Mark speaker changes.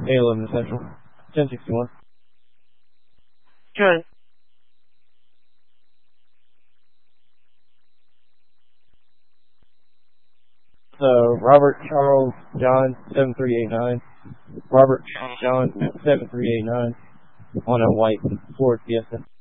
Speaker 1: A11 Central. 1061.
Speaker 2: Good.
Speaker 1: So, Robert Charles John 7389. Robert John 7389 on a white Ford Fiesta.